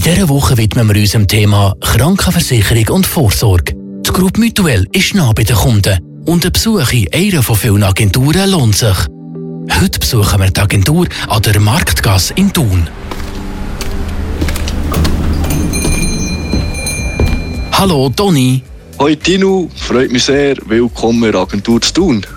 In dieser Woche widmen wir uns dem Thema Krankenversicherung und Vorsorge. Die Gruppe Mutuelle ist nah bei den Kunden und ein Besuch in einer von vielen Agenturen lohnt sich. Heute besuchen wir die Agentur an der Marktgasse in Thun. Hallo Toni. Hoi Tino, freut mich sehr. Willkommen in der Agentur zu Thun.